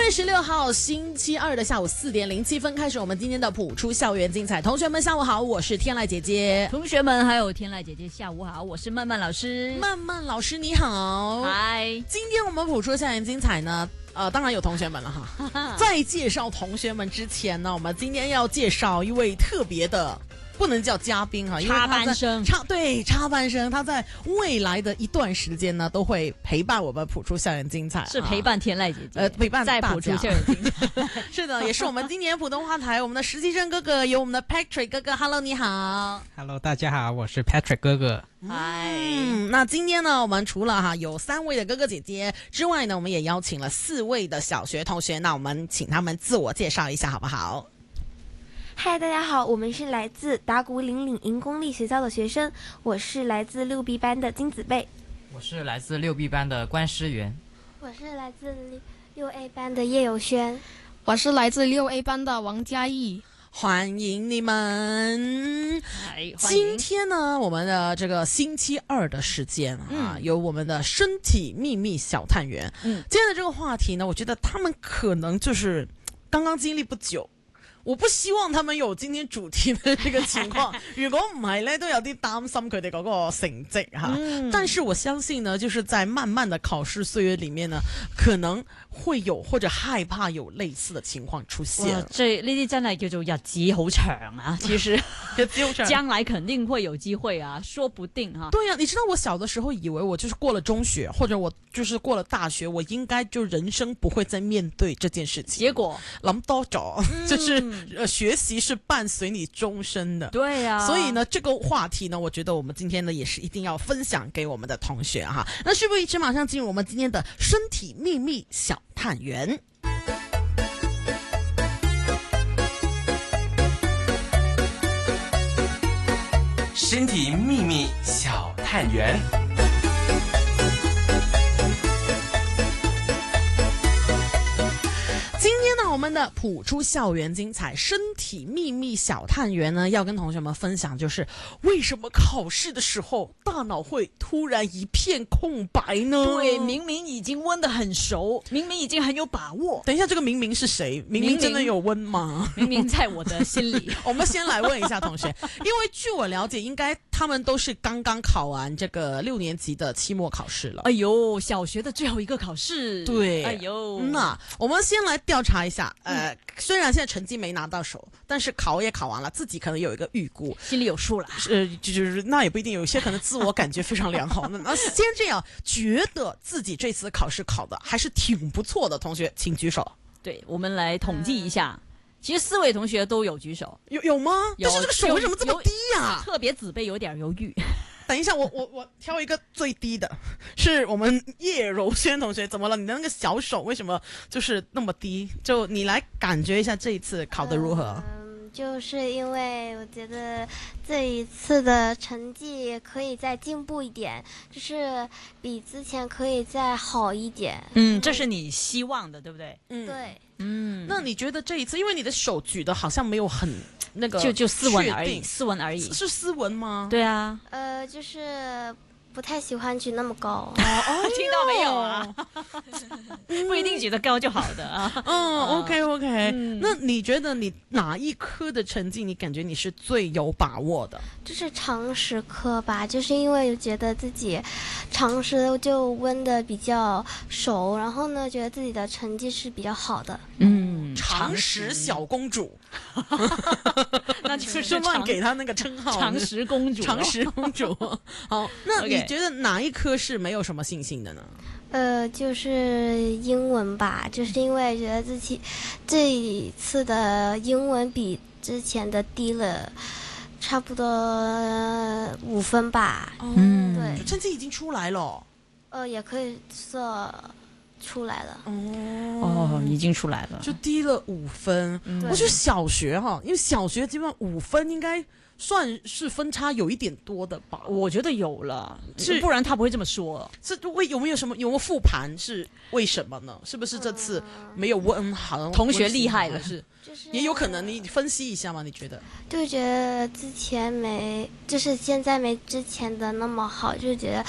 月16号星期二的下午4点07分开始，我们今天的普出校园精彩。同学们下午好，我是天籁姐姐。 同学们还有天籁姐姐下午好，我是曼曼老师。 曼曼老师你好。 嗨， 今天我们普出校园精彩呢，当然有同学们了哈。在介绍同学们之前呢，我们今天要介绍一位特别的。不能叫嘉宾哈，因为插班生， 插班生，他在未来的一段时间呢，都会陪伴我们普出校园精彩， 是陪伴天籁姐姐， 陪伴在普出校园精彩， 是的，也是我们今年普通话台我们的实习生哥哥，有我们的 Patrick 哥哥 ，Hello 你好 ，Hello 大家好，我是 Patrick 哥哥。 嗨， 那今天呢，我们除了有3位的哥哥姐姐之外呢，我们也邀请了4位的小学同学，那我们请他们自我介绍一下好不好？ 嗨，大家好，我们是来自达古岭岭营公立学校的学生，我是来自6B 班的金子贝， 我是来自6B 班的关诗源， 我是来自6A 班的叶有轩， 我是来自6A 班的王嘉义。 欢迎你们！今天呢，我们的这个星期二的时间啊，有我们的身体秘密小探员。今天的这个话题呢，我觉得他们可能就是刚刚经历不久。我不希望他們有今天主題的這個情況，如果唔係咧，都有啲擔心佢哋嗰個成績哈。但是我相信呢，就是在漫漫的考試歲月裡面呢，可能會有或者害怕有類似的情況出現。 這呢啲真係叫做日子好長啊，其實日子好長， 將來肯定會有機會啊，說不定哈。 對啊，你知道我小的時候以為我就是過了中學，或者我就是過了大學，我應該就人生不會再面對這件事情。 結果諗多咗，就是學習是伴隨你終身的。 對啊， 所以呢，這個話題呢，我覺得我們今天呢也是一定要分享給我們的同學哈。那事不宜遲，馬上進入我們今天的身體秘密小探員。 身體秘密小探員。 今天呢，我們的普出校園精彩身體秘密小探員呢，要跟同學們分享，就是為什麼考試的時候大腦會突然一片空白呢？ 對，明明已經溫得很熟，明明已經很有把握。 等一下，這個明明是誰？明明真的有溫嗎？ 明明在我的心裡。 我們先來問一下同學，因為據我了解，應該他們都是剛剛考完這個6年級的期末考試了。 哎呦，小學的最後一個考試。 對， 哎呦， 那我們先來調查一下，雖然現在成績沒拿到手，但是考也考完了，自己可能有一個預估， 心裡有數了。 就是那也不一定，有一些可能自我感覺非常良好。那先這樣，覺得自己這次考試考的還是挺不錯的，同學請舉手。 對，我們來統計一下，其實4位同學都有舉手。 有嗎？但是這個手為什麼這麼低呀？ 特別子貝有點猶豫。 等一下，我挑一個最低的，是我們葉柔萱同學。怎麼了？你的那個小手為什麼就是那麼低？就你來感覺一下這一次考得如何？ 就是因為我覺得這一次的成績可以再進步一點，就是比之前可以再好一點。 這是你希望的，對不對？ 對。 那你覺得這一次，因為你的手舉得好像沒有很那個， 就斯文而已，斯文而已， 是斯文嗎？ 對啊， 就是不太喜歡舉那麼高。 聽到沒有啊？不一定舉得高就好的啊。 OK。那你覺得你哪一科的成績，你感覺你是最有把握的？ 就是常識科吧，就是因為覺得自己常識就溫得比較熟，然後呢，覺得自己的成績是比較好的。 常識小公主， 那就是亂給她那個稱號。 常識公主， 常識公主。好，那你覺得哪一科是沒有什麼信心的呢？ 就是英文吧，就是因為覺得自己這一次的英文比之前的低了差不多5分吧。對， 成績已經出來了。 也可以說出來了。 已經出來了， 就低了5分。我覺得小學哈，因為小學基本上5分應該算是分差有一點多的吧。 我覺得有了，不然他不會這麼說。 有沒有復盤是為什麼呢？是不是這次沒有溫好？ 同學厲害了， 就是也有可能，你分析一下嗎？你覺得？ 就覺得之前沒，就是現在沒之前的那麼好，就覺得